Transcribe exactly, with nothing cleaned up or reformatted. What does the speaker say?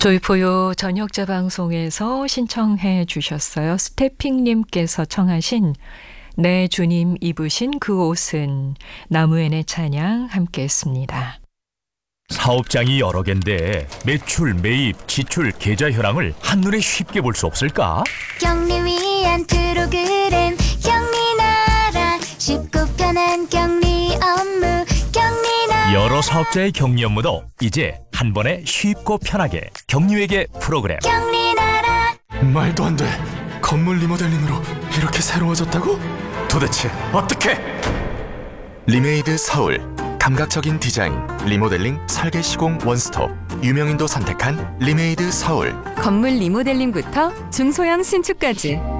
조이포요 저녁자 방송에서 신청해 주셨어요. 스태핑님께서 청하신 내 주님 입으신 그 옷은 나무엔의 찬양 함께했습니다. 사업장이 여러 갠데 매출, 매입, 지출, 계좌 현황을 한눈에 쉽게 볼 수 없을까? 경리 위한 프로그램 경리나라 쉽고 편한 경리 업무 경리나라. 여러 사업자의 격리 업무도 이제 한 번에 쉽고 편하게 경리회계 프로그램. 경리나라. 말도 안 돼. 건물 리모델링으로 이렇게 새로워졌다고? 도대체 어떻게? 리메이드 서울. 감각적인 디자인, 리모델링, 설계 시공 원스톱. 유명인도 선택한 리메이드 서울. 건물 리모델링부터 중소형 신축까지